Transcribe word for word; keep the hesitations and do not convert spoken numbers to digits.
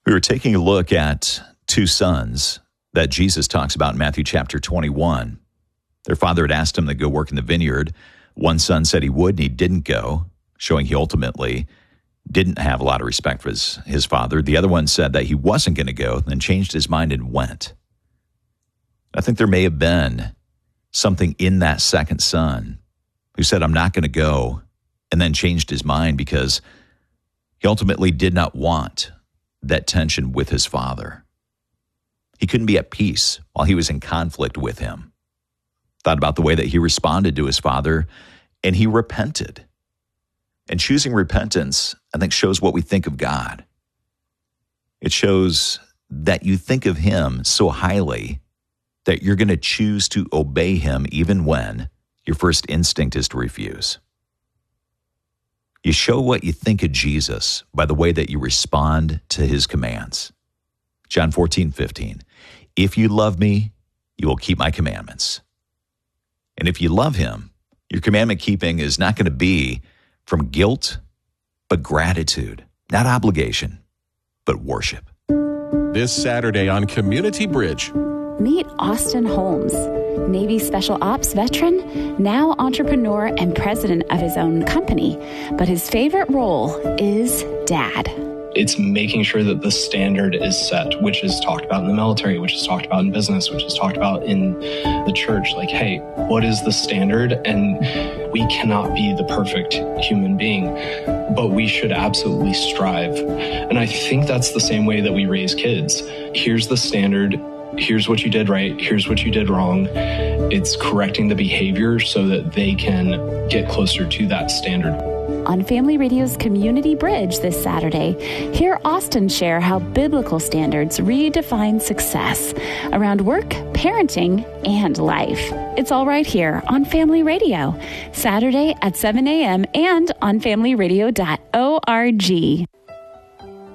We were taking a look at two sons that Jesus talks about in Matthew chapter twenty-one. Their father had asked him to go work in the vineyard. One son said he would, and he didn't go, showing he ultimately didn't have a lot of respect for his, his father. The other one said that he wasn't going to go, then changed his mind and went. I think there may have been something in that second son who said, I'm not going to go, and then changed his mind because he ultimately did not want that tension with his father. He couldn't be at peace while he was in conflict with him. Thought about the way that he responded to his father, and he repented. And choosing repentance, I think, shows what we think of God. It shows that you think of him so highly that you're going to choose to obey him even when your first instinct is to refuse. You show what you think of Jesus by the way that you respond to his commands. John fourteen fifteen, if you love me, you will keep my commandments. And if you love him, your commandment keeping is not going to be from guilt, but gratitude, not obligation, but worship. This Saturday on Community Bridge. Meet Austin Holmes, Navy Special Ops veteran, now entrepreneur and president of his own company. But his favorite role is dad. It's making sure that the standard is set, which is talked about in the military, which is talked about in business, which is talked about in the church. Like, hey, what is the standard? And we cannot be the perfect human being, but we should absolutely strive. And I think that's the same way that we raise kids. Here's the standard. Here's what you did right. Here's what you did wrong. It's correcting the behavior so that they can get closer to that standard. On Family Radio's Community Bridge this Saturday, hear Austin share how biblical standards redefine success around work, parenting, and life. It's all right here on Family Radio, Saturday at seven a.m. and on family radio dot org.